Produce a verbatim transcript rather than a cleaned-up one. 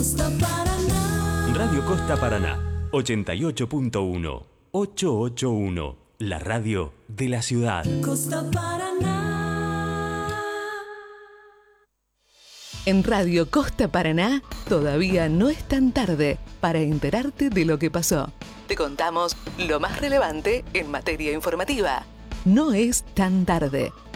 Radio Costa Paraná, ochenta y ocho punto uno, ochocientos ochenta y uno, la radio de la ciudad. Costa Paraná. En Radio Costa Paraná, todavía no es tan tarde para enterarte de lo que pasó. Te contamos lo más relevante en materia informativa. No es tan tarde.